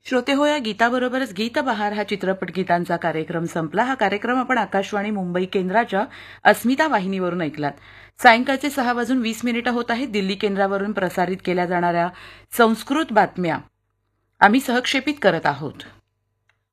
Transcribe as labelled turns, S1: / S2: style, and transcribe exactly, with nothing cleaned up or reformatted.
S1: श्रोते हो, या गीताबरोबरच गीतबहार हा चित्रपट गीतांचा कार्यक्रम संपला. हा कार्यक्रम आपण आकाशवाणी मुंबई केंद्राच्या अस्मिता वाहिनीवरून ऐकलात. सायंकाळचे सहा वाजून वीस मिनिटं होत आहेत. दिल्ली केंद्रावरून प्रसारित केल्या जाणाऱ्या संस्कृत बातम्या आम्ही सहक्षेपित करत आहोत.